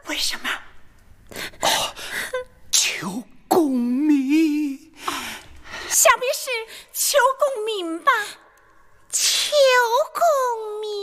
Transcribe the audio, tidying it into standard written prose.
为什么？求功名。 想必是求功名吧？ 求功名。